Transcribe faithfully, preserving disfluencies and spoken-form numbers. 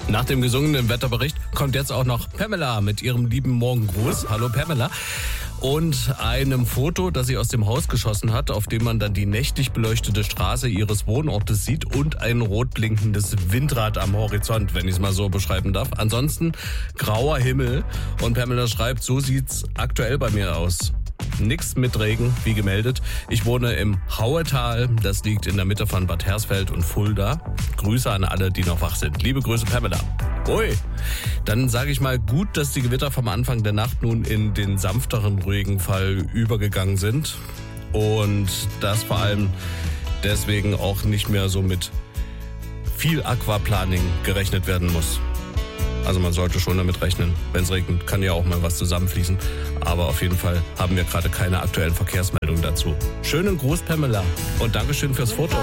Nach dem gesungenen Wetterbericht kommt jetzt auch noch Pamela mit ihrem lieben Morgengruß. Hallo Pamela. Und einem Foto, das sie aus dem Haus geschossen hat, auf dem man dann die nächtlich beleuchtete Straße ihres Wohnortes sieht und ein rot blinkendes Windrad am Horizont, wenn ich es mal so beschreiben darf. Ansonsten grauer Himmel. Und Pamela schreibt, so sieht's aktuell bei mir aus. Nix mit Regen, wie gemeldet. Ich wohne im Hauetal, das liegt in der Mitte von Bad Hersfeld und Fulda. Grüße an alle, die noch wach sind. Liebe Grüße, Pamela. Ui, dann sage ich mal gut, dass die Gewitter vom Anfang der Nacht nun in den sanfteren Regenfall übergegangen sind. Und das vor allem deswegen auch nicht mehr so mit viel Aquaplaning gerechnet werden muss. Also man sollte schon damit rechnen, wenn es regnet, kann ja auch mal was zusammenfließen. Aber auf jeden Fall haben wir gerade keine aktuellen Verkehrsmeldungen dazu. Schönen Gruß, Pamela. Und Dankeschön fürs Foto.